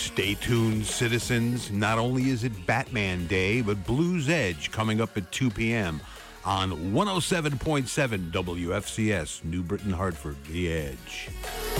Stay tuned, citizens. Not only is it Batman Day, but Blues Edge coming up at 2 p.m. on 107.7 WFCS, New Britain, Hartford, The Edge.